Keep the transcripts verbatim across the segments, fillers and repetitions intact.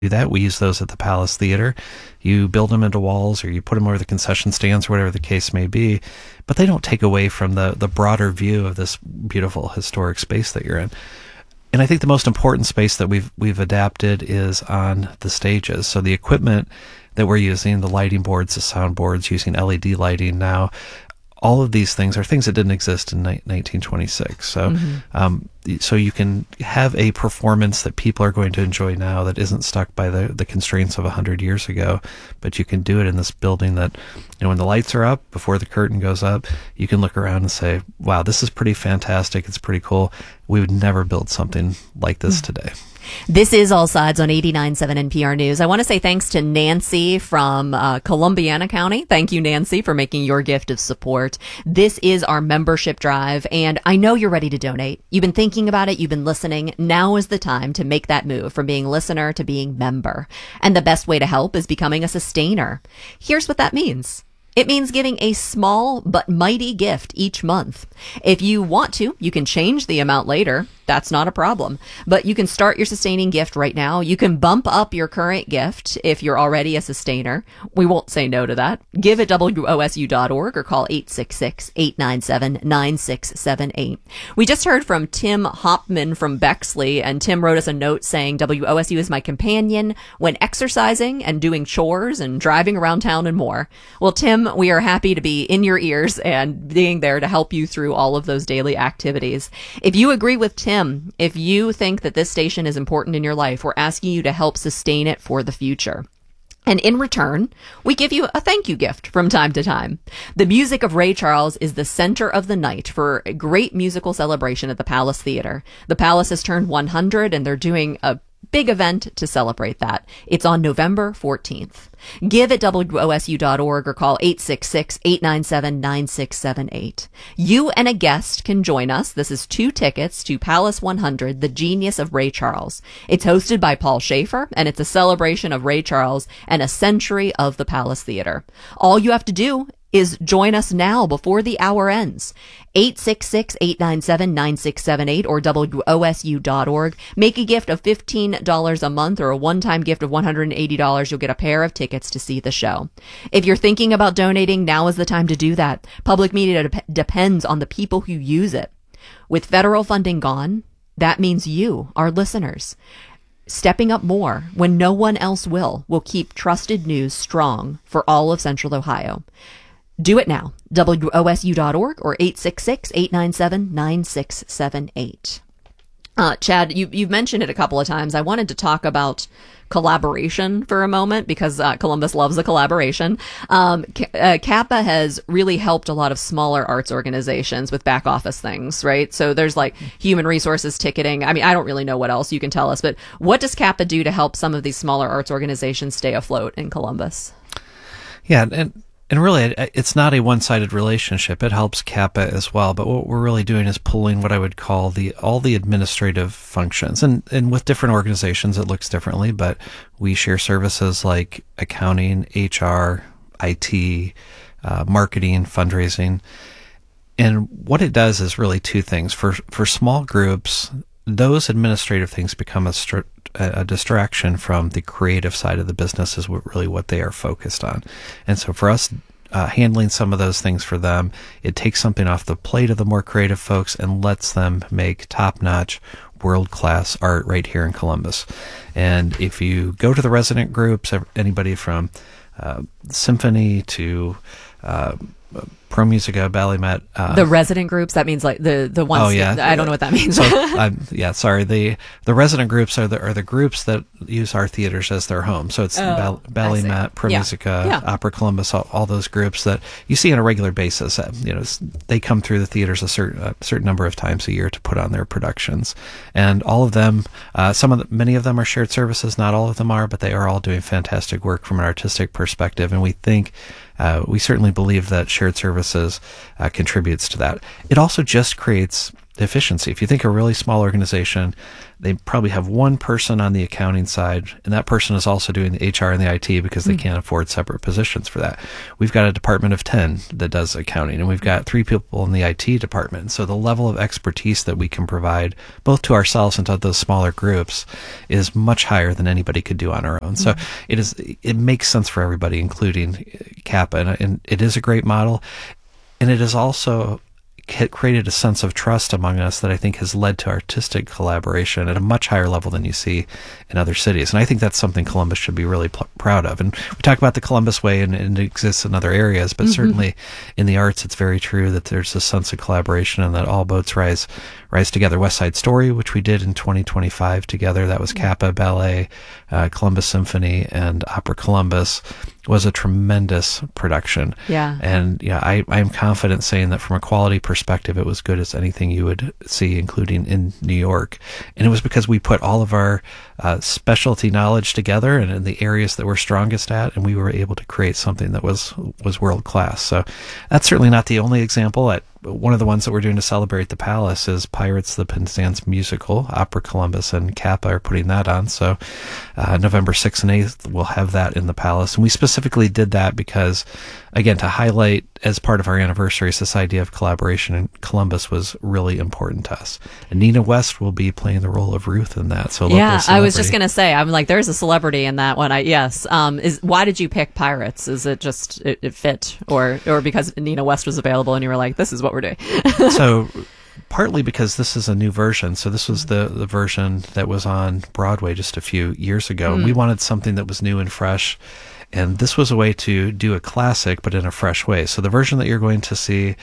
do that. We use those at the Palace Theater. You build them into walls, or you put them over the concession stands, or whatever the case may be, but they don't take away from the, the broader view of this beautiful historic space that you're in. And I think the most important space that we've we've adapted is on the stages. So the equipment that we're using, the lighting boards, the sound boards, using L E D lighting now, all of these things are things that didn't exist in nineteen twenty-six. So, mm-hmm. um, so you can have a performance that people are going to enjoy now that isn't stuck by the, the constraints of a hundred years ago, but you can do it in this building that, you know, when the lights are up, before the curtain goes up, you can look around and say, wow, this is pretty fantastic. It's pretty cool. We would never build something like this mm-hmm. today. This is All Sides on eighty-nine point seven N P R News. I want to say thanks to Nancy from uh, Columbiana County. Thank you, Nancy, for making your gift of support. This is our membership drive, and I know you're ready to donate. You've been thinking about it. You've been listening. Now is the time to make that move from being listener to being member. And the best way to help is becoming a sustainer. Here's what that means. It means giving a small but mighty gift each month. If you want to, you can change the amount later. That's not a problem. But you can start your sustaining gift right now. You can bump up your current gift if you're already a sustainer. We won't say no to that. Give at W O S U dot org or call eight six six, eight nine seven, nine six seven eight. We just heard from Tim Hopman from Bexley, and Tim wrote us a note saying, W O S U is my companion when exercising and doing chores and driving around town and more. Well, Tim, we are happy to be in your ears and being there to help you through all of those daily activities. If you agree with Tim, if you think that this station is important in your life, we're asking you to help sustain it for the future. And in return, we give you a thank you gift from time to time. The music of Ray Charles is the center of the night for a great musical celebration at the Palace Theater. The Palace has turned one hundred, and they're doing a big event to celebrate that. It's on November fourteenth. Give at W O S U dot org or call eight six six, eight nine seven, nine six seven eight. You and a guest can join us. This is two tickets to Palace one hundred, The Genius of Ray Charles. It's hosted by Paul Schaefer, and it's a celebration of Ray Charles and a century of the Palace Theater. All you have to do is join us now before the hour ends. eight six six, eight nine seven, nine six seven eight or W O S U dot org. Make a gift of fifteen dollars a month or a one-time gift of one hundred eighty dollars. You'll get a pair of tickets to see the show. If you're thinking about donating, now is the time to do that. Public media de- depends on the people who use it. With federal funding gone, that means you, our listeners, stepping up more when no one else will, will keep trusted news strong for all of Central Ohio. Do it now. W O S U dot org or eight six six, eight nine seven, nine six seven eight. Uh, Chad, you, you've mentioned it a couple of times. I wanted to talk about collaboration for a moment because uh, Columbus loves a collaboration. Um, uh, Kappa has really helped a lot of smaller arts organizations with back office things, right? So there's like human resources, ticketing. I mean, I don't really know what else you can tell us, but what does Kappa do to help some of these smaller arts organizations stay afloat in Columbus? Yeah, and And really, it's not a one-sided relationship. It helps Kappa as well. But what we're really doing is pulling what I would call the all the administrative functions. And, and with different organizations, it looks differently. But we share services like accounting, H R, I T, uh, marketing, fundraising. And what it does is really two things. For for small groups, those administrative things become a, str- a distraction from the creative side of the business is what, really what they are focused on. And so for us, uh, handling some of those things for them, it takes something off the plate of the more creative folks and lets them make top-notch, world-class art right here in Columbus. And if you go to the resident groups, anybody from uh, symphony to uh, Pro Musica, Ballet Met. Uh, the resident groups, that means like the, the ones, oh, yeah. that, I don't know what that means. So, um, yeah, sorry. The the resident groups are the are the groups that use our theaters as their home. So it's oh, Bal- Ballet Met, Pro yeah. Musica, yeah. Opera Columbus, all, all those groups that you see on a regular basis. Uh, you know, they come through the theaters a certain a certain number of times a year to put on their productions, and all of them, uh, some of the, many of them are shared services. Not all of them are, but they are all doing fantastic work from an artistic perspective, and we think. Uh, we certainly believe that shared services uh, contributes to that. It also just creates efficiency. If you think a really small organization, they probably have one person on the accounting side, and that person is also doing the H R and the I T because they mm. can't afford separate positions for that. We've got a department of ten that does accounting, and we've got three people in the I T department. So the level of expertise that we can provide both to ourselves and to those smaller groups is much higher than anybody could do on our own. Mm. So it is it makes sense for everybody, including Kappa, and, and it is a great model, and it is also created a sense of trust among us that I think has led to artistic collaboration at a much higher level than you see in other cities. And I think that's something Columbus should be really pl- proud of. And we talk about the Columbus Way, and, and it exists in other areas, but mm-hmm. certainly in the arts, it's very true that there's a sense of collaboration and that all boats rise rise together. West Side Story, which we did in twenty twenty-five together, that was Kappa Ballet, uh, Columbus Symphony, and Opera Columbus, was a tremendous production. Yeah. And yeah, I, I'm confident saying that from a quality perspective, it was good as anything you would see, including in New York. And it was because we put all of our uh, specialty knowledge together and in the areas that we're strongest at, and we were able to create something that was was world class. So that's certainly not the only example. At one of the ones that we're doing to celebrate the Palace is Pirates, the Penzance musical. Opera Columbus and Kappa are putting that on. So uh, November sixth and eighth, we'll have that in the Palace. And we specifically did that because, again, to highlight as part of our anniversaries, this idea of collaboration in Columbus was really important to us. And Nina West will be playing the role of Ruth in that. So yeah, I was just going to say, I'm like, there's a celebrity in that one. I yes. Um, is why did you pick Pirates? Is it just it, it fit, or or because Nina West was available and you were like, this is what we're doing? So partly because this is a new version. So this was the, the version that was on Broadway just a few years ago. Mm. We wanted something that was new and fresh. And this was a way to do a classic, but in a fresh way. So the version that you're going to see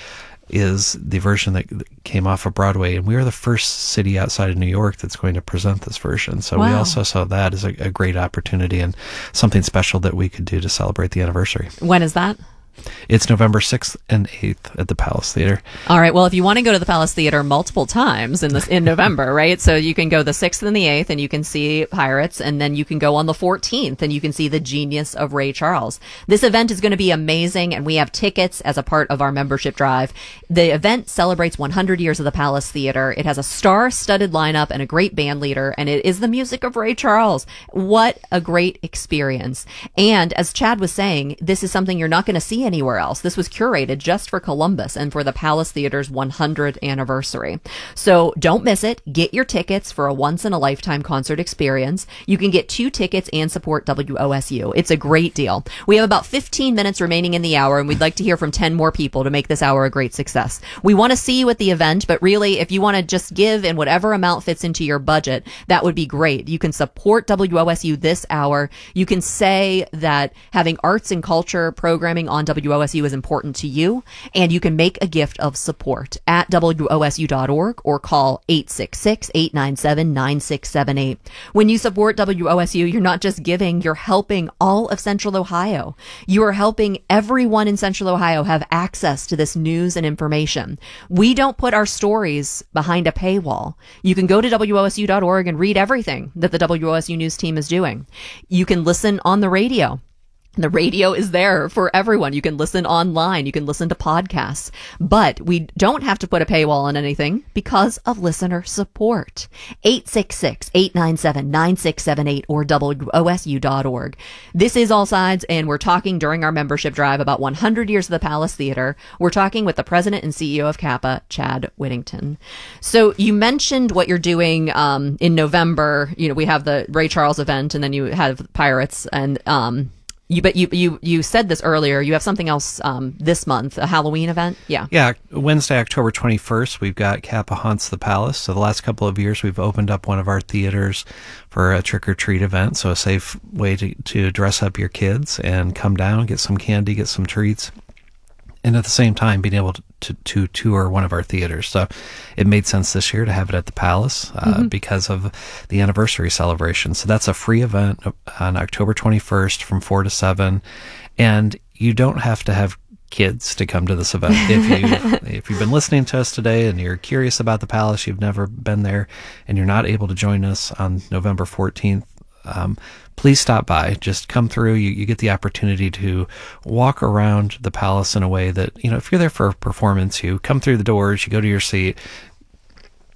is the version that came off of Broadway. And we are the first city outside of New York that's going to present this version. So wow. we also saw that as a, a great opportunity and something special that we could do to celebrate the anniversary. When is that? It's November sixth and eighth at the Palace Theater. All right. Well, if you want to go to the Palace Theater multiple times in this in November, right? So you can go the sixth and the eighth and you can see Pirates, and then you can go on the fourteenth and you can see The Genius of Ray Charles. This event is going to be amazing, and we have tickets as a part of our membership drive. The event celebrates one hundred years of the Palace Theater. It has a star-studded lineup and a great band leader, and it is the music of Ray Charles. What a great experience. And as Chad was saying, this is something you're not going to see anywhere else. This was curated just for Columbus and for the Palace Theater's one hundredth anniversary. So don't miss it. Get your tickets for a once-in-a-lifetime concert experience. You can get two tickets and support W O S U. It's a great deal. We have about fifteen minutes remaining in the hour, and we'd like to hear from ten more people to make this hour a great success. We want to see you at the event, but really, if you want to just give in whatever amount fits into your budget, that would be great. You can support W O S U this hour. You can say that having arts and culture programming on W O S U is important to you, and you can make a gift of support at W O S U dot org or call eight six six, eight nine seven, nine six seven eight. When you support W O S U, you're not just giving, you're helping all of Central Ohio. You are helping everyone in Central Ohio have access to this news and information. We don't put our stories behind a paywall. You can go to W O S U dot org and read everything that the W O S U News team is doing. You can listen on the radio. The radio is there for everyone. You can listen online. You can listen to podcasts. But we don't have to put a paywall on anything because of listener support. eight six six, eight nine seven, nine six seven eight or W O S U dot org. This is All Sides, and we're talking during our membership drive about one hundred years of the Palace Theater. We're talking with the president and C E O of Kappa, Chad Whittington. So you mentioned what you're doing um, in November. You know, we have the Ray Charles event, and then you have Pirates, and um You, but you, you, you said this earlier. You have something else um, this month, a Halloween event. Yeah. Yeah. Wednesday, October twenty-first, we've got Kappa Haunts the Palace. So the last couple of years, we've opened up one of our theaters for a trick or treat event. So a safe way to, to dress up your kids and come down, get some candy, get some treats. And at the same time, being able to, to, to tour one of our theaters. So it made sense this year to have it at the Palace uh, mm-hmm. because of the anniversary celebration. So that's a free event on October twenty-first from four to seven. And you don't have to have kids to come to this event. If, you, if you've been listening to us today and you're curious about the Palace, you've never been there, and you're not able to join us on November fourteenth, um, please stop by. Just come through. You, you get the opportunity to walk around the Palace in a way that, you know, if you're there for a performance, you come through the doors, you go to your seat,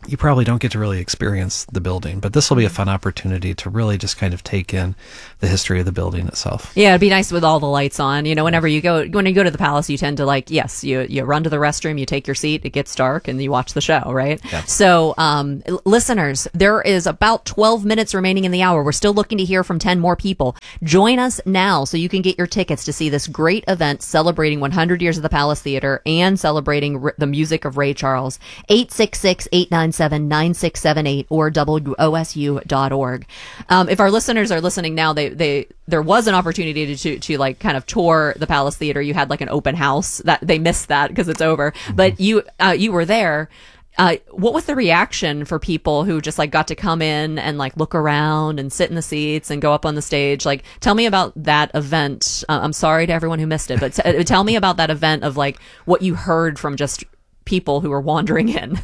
you probably don't get to really experience the building, but this will be a fun opportunity to really just kind of take in the history of the building itself. Yeah, it'd be nice with all the lights on. You know, whenever you go, when you go to the Palace, you tend to like, yes, you you run to the restroom, you take your seat, it gets dark, and you watch the show, right? Yeah. So, um, l- listeners, there is about twelve minutes remaining in the hour. We're still looking to hear from ten more people. Join us now so you can get your tickets to see this great event celebrating one hundred years of the Palace Theater and celebrating r- the music of Ray Charles. eight six six, eight nine seven, nine six seven eight or W O S U dot org. Um, if our listeners are listening now, they, they, there was an opportunity to, to, to like kind of tour the Palace Theater. You had like an open house that they missed that because it's over, mm-hmm. but you, uh, you were there. Uh, what was the reaction for people who just like got to come in and like look around and sit in the seats and go up on the stage? Like, tell me about that event. Uh, I'm sorry to everyone who missed it, but t- tell me about that event of like what you heard from just people who were wandering in.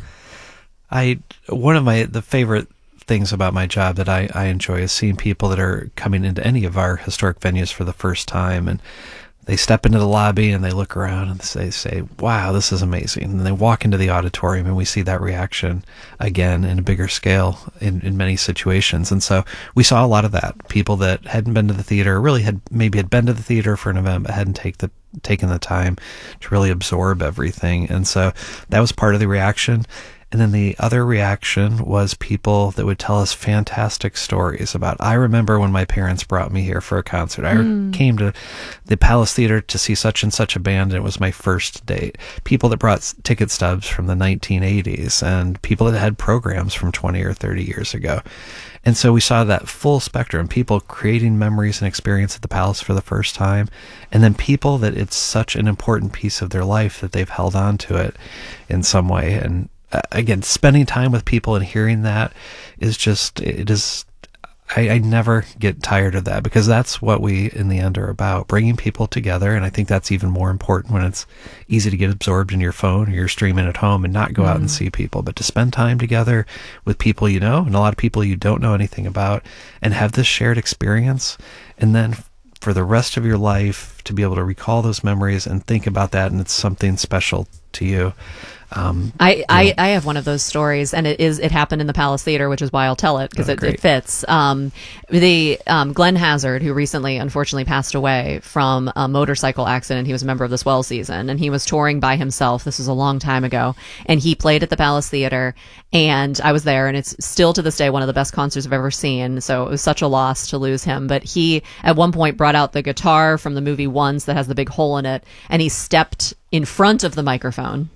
I one of my the favorite things about my job that I, I enjoy is seeing people that are coming into any of our historic venues for the first time, and they step into the lobby and they look around and they say, wow, this is amazing. And they walk into the auditorium and we see that reaction again in a bigger scale in, in many situations. And so we saw a lot of that. People that hadn't been to the theater, really had maybe had been to the theater for an event but hadn't take the, taken the time to really absorb everything. And so that was part of the reaction. And then the other reaction was people that would tell us fantastic stories about, I remember when my parents brought me here for a concert. I mm. came to the Palace Theater to see such and such a band, and it was my first date. People that brought ticket stubs from the nineteen eighties, and people that had programs from twenty or thirty years ago. And so we saw that full spectrum, people creating memories and experience at the Palace for the first time, and then people that it's such an important piece of their life that they've held on to it in some way. And Uh, again, spending time with people and hearing that is just, it is, I, I never get tired of that, because that's what we in the end are about, bringing people together. And I think that's even more important when it's easy to get absorbed in your phone or you're streaming at home and not go mm. out and see people, but to spend time together with people you know and a lot of people you don't know anything about and have this shared experience. And then for the rest of your life to be able to recall those memories and think about that, and it's something special to you. Um, I, I, I have one of those stories, and it is it happened in the Palace Theater, which is why I'll tell it, because oh, it, it fits. Um, the um, Glenn Hazard, who recently unfortunately passed away from a motorcycle accident, he was a member of the Swell Season, and he was touring by himself. This was a long time ago, and he played at the Palace Theater, and I was there, and it's still to this day one of the best concerts I've ever seen. So it was such a loss to lose him. But he at one point brought out the guitar from the movie Once that has the big hole in it, and he stepped in front of the microphone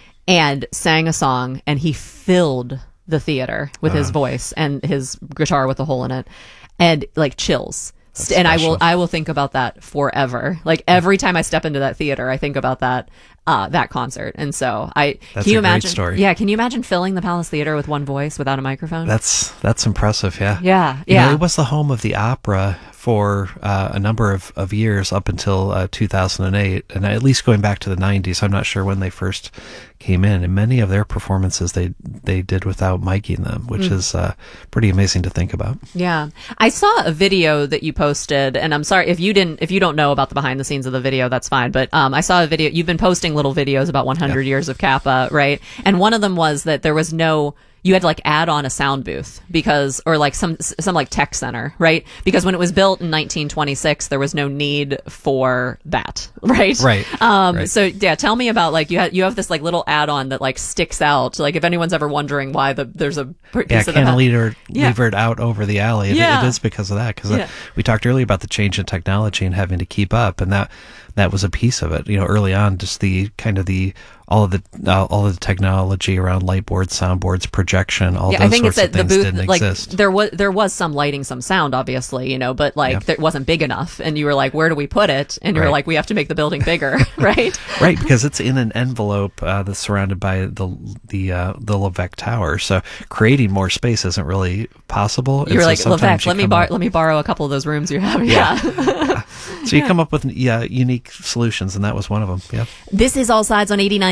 and sang a song, and he filled the theater with uh, his voice and his guitar with a hole in it, and like chills. St- and I will, I will think about that forever. Like every time I step into that theater, I think about that, uh, that concert. And so I, that's can you a imagine, great story. Yeah. Can you imagine filling the Palace Theater with one voice without a microphone? That's, that's impressive. Yeah. Yeah. You Yeah. know, it was the home of the opera for uh, a number of, of years up until uh, two thousand eight, and at least going back to the nineties. I'm not sure when they first came in, and many of their performances they they did without miking them, which mm. is uh, pretty amazing to think about. Yeah, I saw a video that you posted, and I'm sorry if you didn't, if you don't know about the behind the scenes of the video, that's fine. But um, I saw a video. You've been posting little videos about one hundred yeah. years of Kappa, right? And one of them was that there was no. You had to like add on a sound booth because, or like some, some like tech center, right? Because when it was built in nineteen twenty-six, there was no need for that, right? Right. Um, right. So yeah, tell me about like, you have, you have this like little add-on that like sticks out. Like if anyone's ever wondering why the, there's a piece yeah, of the cantilever yeah. levered out over the alley. It, yeah. it is because of that. Cause yeah. uh, we talked earlier about the change in technology and having to keep up, and that, that was a piece of it. You know, early on, just the kind of the, all of the uh, all of the technology around light boards, soundboards, projection, all yeah, those I think sorts it's of that things the booth, didn't like, exist. There was there was some lighting, some sound, obviously, you know, but like yep. it wasn't big enough, and you were like, where do we put it? And you right. were like, we have to make the building bigger, right? Right, because it's in an envelope uh, that's surrounded by the the uh, the Levesque Tower, so creating more space isn't really possible. You're so like, Levesque, you let me bar- let me borrow a couple of those rooms you have. Yeah. yeah. So you yeah. come up with yeah, unique solutions, and that was one of them. Yeah. This is All Sides on eighty-nine point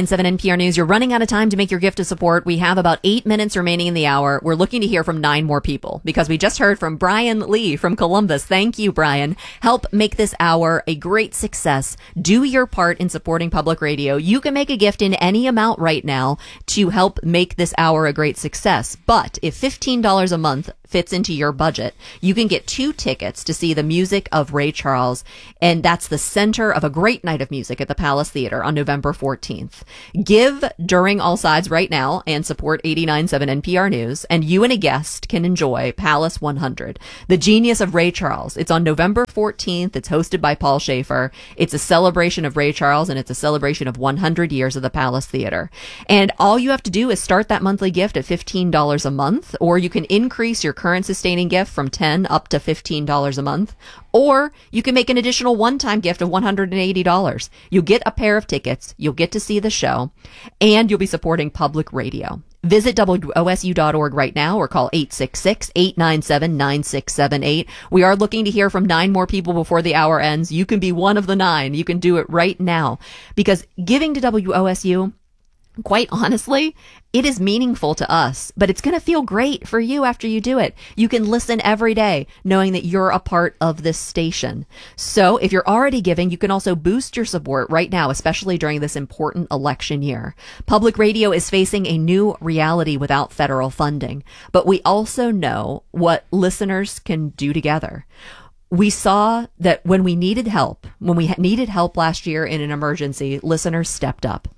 seven N P R News. You're running out of time to make your gift of support. We have about eight minutes remaining in the hour. We're looking to hear from nine more people because we just heard from Brian Lee from Columbus. Thank you, Brian. Help make this hour a great success. Do your part in supporting public radio. You can make a gift in any amount right now to help make this hour a great success. But if fifteen dollars a month fits into your budget, you can get two tickets to see the music of Ray Charles, and that's the center of a great night of music at the Palace Theater on November fourteenth. Give during All Sides right now and support eighty-nine point seven N P R News, and you and a guest can enjoy Palace one hundred, The Genius of Ray Charles. It's on November fourteenth. It's hosted by Paul Schaefer. It's a celebration of Ray Charles, and it's a celebration of one hundred years of the Palace Theater. And all you have to do is start that monthly gift at fifteen dollars a month, or you can increase your current sustaining gift from ten dollars up to fifteen dollars a month, or you can make an additional one-time gift of one hundred eighty dollars. You'll get a pair of tickets, you'll get to see the show, and you'll be supporting public radio. Visit W O S U dot org right now or call eight six six, eight nine seven, nine six seven eight. We are looking to hear from nine more people before the hour ends. You can be one of the nine. You can do it right now, because giving to W O S U, quite honestly, it is meaningful to us, but it's going to feel great for you after you do it. You can listen every day knowing that you're a part of this station. So if you're already giving, you can also boost your support right now, especially during this important election year. Public radio is facing a new reality without federal funding, but we also know what listeners can do together. We saw that when we needed help, when we needed help last year in an emergency, listeners stepped up.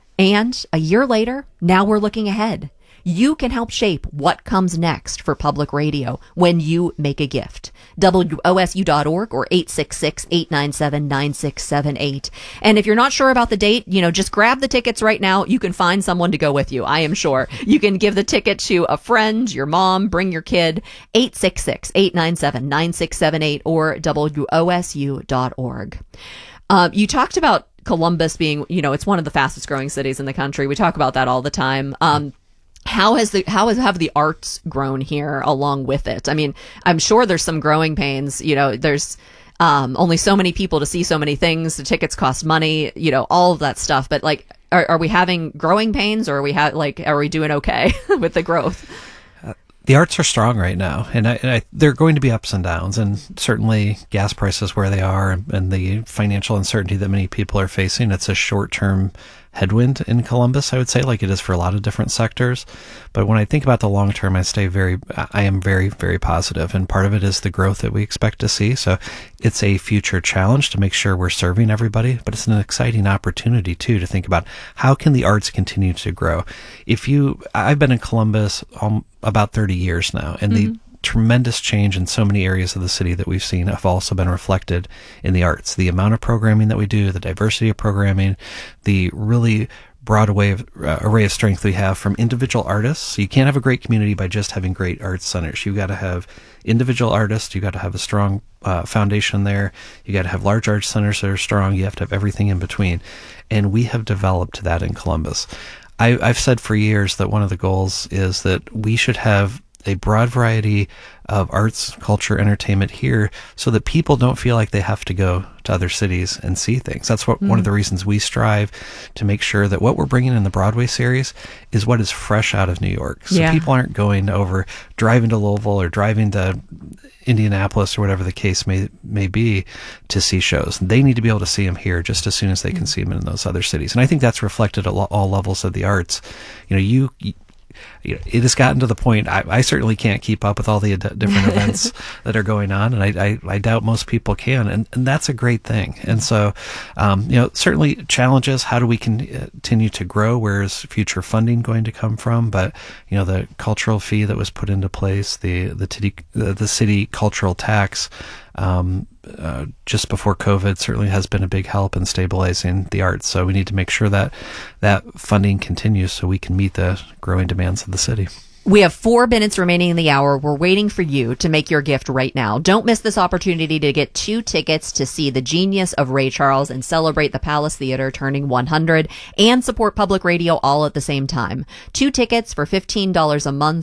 And a year later, now we're looking ahead. You can help shape what comes next for public radio when you make a gift. W O S U dot org or eight six six, eight nine seven, nine six seven eight. And if you're not sure about the date, you know, just grab the tickets right now. You can find someone to go with you, I am sure. You can give the ticket to a friend, your mom, bring your kid. eight six six, eight nine seven, nine six seven eight or W O S U dot org. Uh, you talked about Columbus being, you know, it's one of the fastest growing cities in the country. We talk about that all the time. Um, how has the, how has, have the arts grown here along with it? I mean, I'm sure there's some growing pains, you know, there's, um, only so many people to see so many things. The tickets cost money, you know, all of that stuff. But like, are, are we having growing pains, or are we ha- like, are we doing okay with the growth? The arts are strong right now, and, I, and I, they're going to be ups and downs, and certainly gas prices where they are and, and the financial uncertainty that many people are facing, it's a short-term headwind in Columbus, I would say, like it is for a lot of different sectors. But when I think about the long term, I stay very, I am very, very positive. And part of it is the growth that we expect to see. So it's a future challenge to make sure we're serving everybody, but it's an exciting opportunity too to think about how can the arts continue to grow. If you, I've been in Columbus um, about thirty years now, and mm-hmm. the tremendous change in so many areas of the city that we've seen have also been reflected in the arts. The amount of programming that we do, the diversity of programming, the really broad array of, uh, array of strength we have from individual artists. So you can't have a great community by just having great arts centers. You've got to have individual artists. You've got to have a strong uh, foundation there. You got to have large arts centers that are strong. You have to have everything in between. And we have developed that in Columbus. I, I've said for years that one of the goals is that we should have a broad variety of arts, culture, entertainment here so that people don't feel like they have to go to other cities and see things. That's what mm. one of the reasons we strive to make sure that what we're bringing in the Broadway series is what is fresh out of New York. So yeah. people aren't going over, driving to Louisville or driving to Indianapolis or whatever the case may may be to see shows. They need to be able to see them here just as soon as they can mm. see them in those other cities. And I think that's reflected at all levels of the arts. You know, you... you You know, it has gotten to the point, I, I certainly can't keep up with all the ad- different events that are going on, and I, I, I doubt most people can, and, and that's a great thing. And so, um, you know, certainly challenges, how do we continue to grow? Where is future funding going to come from? But, you know, the cultural fee that was put into place, the, the, titty, the, the city cultural tax, um, uh, just before COVID certainly has been a big help in stabilizing the arts. So we need to make sure that that funding continues so we can meet the growing demands of the city. We have four minutes remaining in the hour. We're waiting for you to make your gift right now. Don't miss this opportunity to get two tickets to see the genius of Ray Charles and celebrate the Palace Theater turning one hundred and support public radio all at the same time. Two tickets for fifteen dollars a month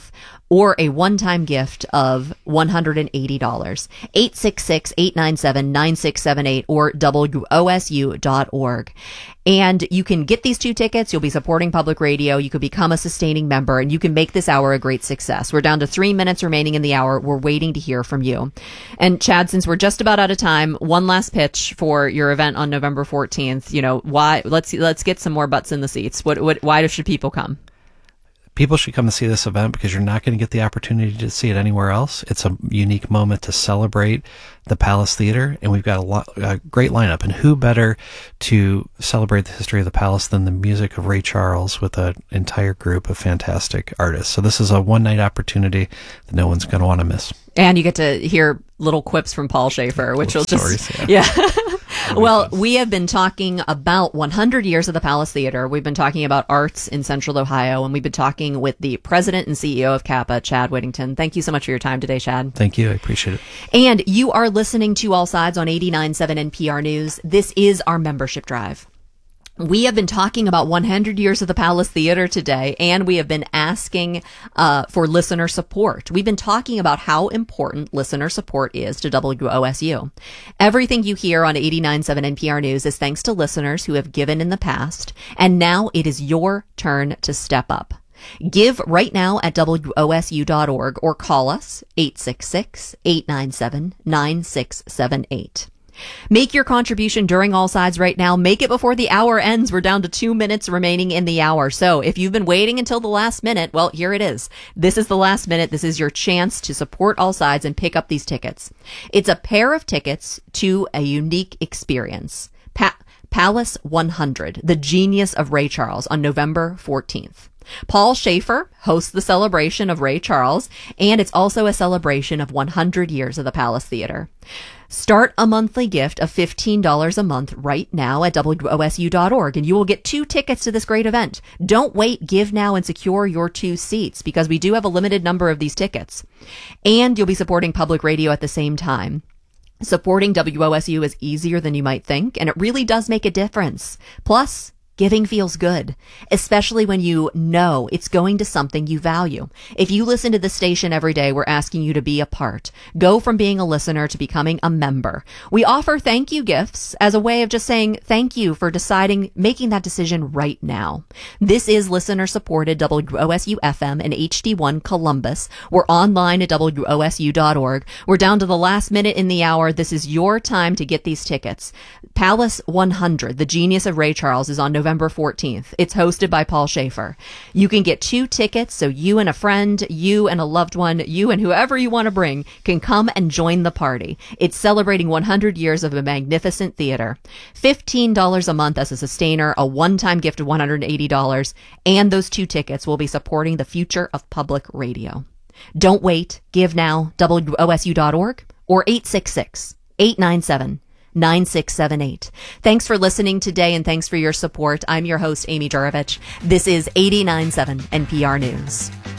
or a one-time gift of one hundred eighty dollars. eight six six, eight nine seven, nine six seven eight or W O S U dot org. And you can get these two tickets. You'll be supporting public radio. You could become a sustaining member, and you can make this hour a great success. We're down to three minutes remaining in the hour. We're waiting to hear from you. And Chad, since we're just about out of time, one last pitch for your event on November fourteenth. You know, why? Let's let's get some more butts in the seats. What? What? Why should people come? People should come and see this event because you're not going to get the opportunity to see it anywhere else. It's a unique moment to celebrate the Palace Theater, and we've got a, lot, a great lineup. And who better to celebrate the history of the Palace than the music of Ray Charles with an entire group of fantastic artists. So this is a one-night opportunity that no one's going to want to miss. And you get to hear little quips from Paul Shaffer, which will just, stories, yeah. yeah. Well, we have been talking about one hundred years of the Palace Theater. We've been talking about arts in Central Ohio, and we've been talking with the president and C E O of Kappa, Chad Whittington. Thank you so much for your time today, Chad. Thank you. I appreciate it. And you are listening to All Sides on eighty-nine point seven N P R News. This is our membership drive. We have been talking about one hundred years of the Palace Theater today, and we have been asking uh, for listener support. We've been talking about how important listener support is to W O S U. Everything you hear on eighty-nine point seven N P R News is thanks to listeners who have given in the past, and now it is your turn to step up. Give right now at W O S U dot org or call us eight six six, eight nine seven, nine six seven eight. Make your contribution during All Sides right now. Make it before the hour ends. We're down to two minutes remaining in the hour. So if you've been waiting until the last minute, well, here it is. This is the last minute. This is your chance to support All Sides and pick up these tickets. It's a pair of tickets to a unique experience. Pa- Palace one hundred, The Genius of Ray Charles on November fourteenth. Paul Shaffer hosts the celebration of Ray Charles, and it's also a celebration of one hundred years of the Palace Theater. Start a monthly gift of fifteen dollars a month right now at W O S U dot org, and you will get two tickets to this great event. Don't wait. Give now and secure your two seats because we do have a limited number of these tickets. And you'll be supporting public radio at the same time. Supporting W O S U is easier than you might think, and it really does make a difference. Plus, giving feels good, especially when you know it's going to something you value. If you listen to the station every day, we're asking you to be a part. Go from being a listener to becoming a member. We offer thank you gifts as a way of just saying thank you for deciding, making that decision right now. This is listener-supported W O S U F M and H D one Columbus. We're online at W O S U dot org. We're down to the last minute in the hour. This is your time to get these tickets. Palace one hundred, The Genius of Ray Charles, is on November fourteenth. It's hosted by Paul Shaffer. You can get two tickets so you and a friend, you and a loved one, you and whoever you want to bring can come and join the party. It's celebrating one hundred years of a magnificent theater. fifteen dollars a month as a sustainer, a one-time gift of one hundred eighty dollars, and those two tickets will be supporting the future of public radio. Don't wait. Give now. W O S U dot org or eight six six, eight nine seven, nine six seven eight. Thanks for listening today, and thanks for your support. I'm your host, Amy Jurovich. This is eighty-nine point seven N P R News.